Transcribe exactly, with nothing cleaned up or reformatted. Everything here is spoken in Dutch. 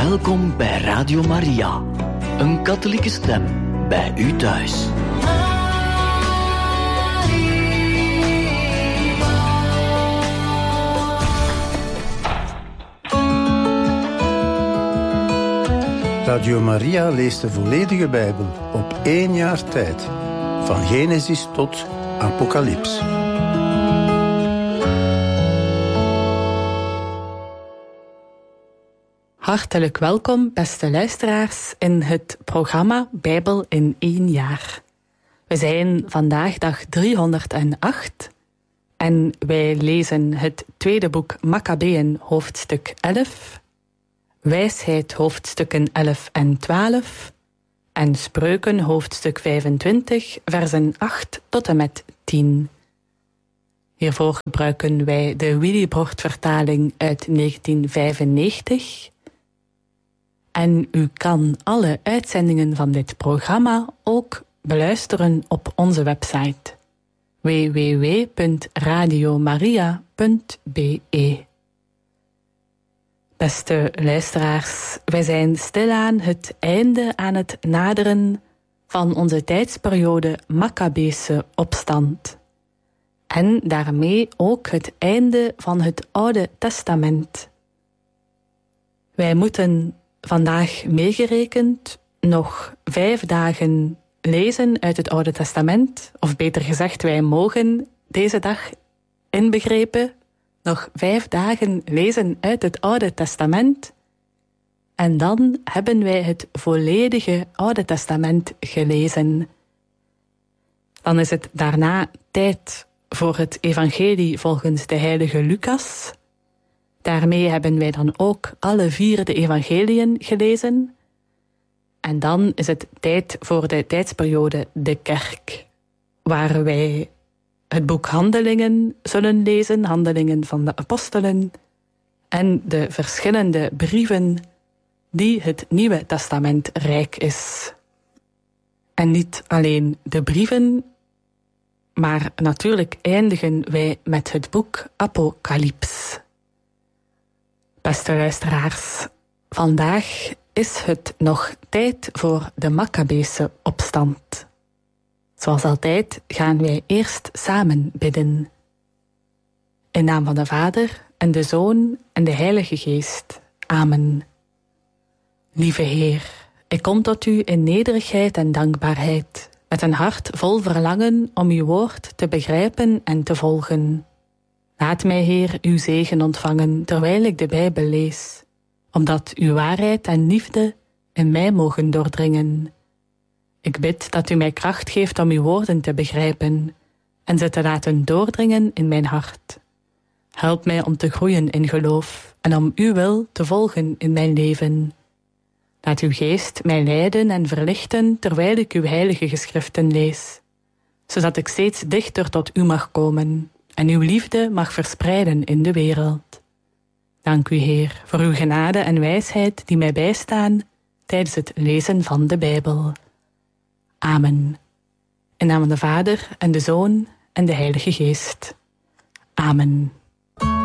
Welkom bij Radio Maria, een katholieke stem bij u thuis. Radio Maria leest de volledige Bijbel op één jaar tijd. Van Genesis tot Apocalyps. Hartelijk welkom, beste luisteraars, in het programma Bijbel in één jaar. We zijn vandaag dag driehonderdacht en wij lezen het tweede boek Makkabeeën, hoofdstuk elf, Wijsheid, hoofdstukken elf en twaalf en Spreuken, hoofdstuk vijfentwintig, versen acht tot en met tien. Hiervoor gebruiken wij de Willibrord-vertaling uit negentien vijfennegentig. En u kan alle uitzendingen van dit programma ook beluisteren op onze website w w w punt radio maria punt b e. Beste luisteraars, wij zijn stilaan het einde aan het naderen van onze tijdsperiode Makkabeese opstand. En daarmee ook het einde van het Oude Testament. Wij moeten vandaag meegerekend nog vijf dagen lezen uit het Oude Testament, of beter gezegd, wij mogen deze dag inbegrepen nog vijf dagen lezen uit het Oude Testament. En dan hebben wij het volledige Oude Testament gelezen. Dan is het daarna tijd voor het evangelie volgens de heilige Lucas. Daarmee hebben wij dan ook alle vier de evangeliën gelezen. En dan is het tijd voor de tijdsperiode de kerk, waar wij het boek Handelingen zullen lezen, Handelingen van de Apostelen, en de verschillende brieven die het Nieuwe Testament rijk is. En niet alleen de brieven, maar natuurlijk eindigen wij met het boek Apocalyps. Beste luisteraars, vandaag is het nog tijd voor de Makkabeese opstand. Zoals altijd gaan wij eerst samen bidden. In naam van de Vader en de Zoon en de Heilige Geest. Amen. Lieve Heer, ik kom tot u in nederigheid en dankbaarheid, met een hart vol verlangen om uw woord te begrijpen en te volgen. Laat mij, Heer, uw zegen ontvangen terwijl ik de Bijbel lees, omdat uw waarheid en liefde in mij mogen doordringen. Ik bid dat u mij kracht geeft om uw woorden te begrijpen en ze te laten doordringen in mijn hart. Help mij om te groeien in geloof en om uw wil te volgen in mijn leven. Laat uw geest mij leiden en verlichten terwijl ik uw heilige geschriften lees, zodat ik steeds dichter tot u mag komen en uw liefde mag verspreiden in de wereld. Dank u, Heer, voor uw genade en wijsheid die mij bijstaan tijdens het lezen van de Bijbel. Amen. In naam van de Vader en de Zoon en de Heilige Geest. Amen.